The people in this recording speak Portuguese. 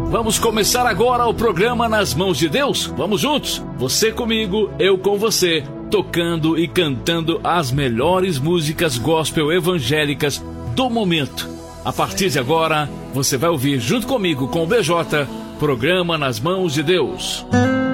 Vamos começar agora o programa Nas Mãos de Deus? Vamos juntos? Você comigo, eu com você, tocando e cantando as melhores músicas gospel evangélicas do momento. A partir de agora, você vai ouvir junto comigo com o BJ, programa Nas Mãos de Deus.